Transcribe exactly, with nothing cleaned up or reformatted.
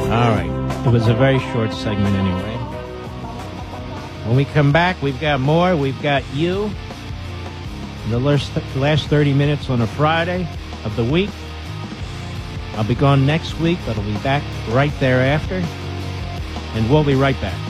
All right. It was a very short segment anyway. When we come back, we've got more. We've got you. The last, last thirty minutes on a Friday of the week. I'll be gone next week, but I'll be back right thereafter. And we'll be right back.